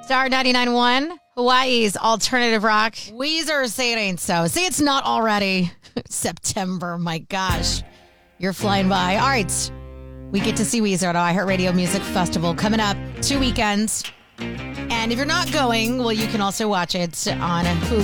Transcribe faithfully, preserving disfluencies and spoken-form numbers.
Star ninety-nine point one, Hawaii's alternative rock. Weezer, say it ain't so. Say it's not already. September, my gosh. You're flying by. All right. We get to see Weezer at iHeartRadio Music Festival coming up two weekends. And if you're not going, well, you can also watch it on Hulu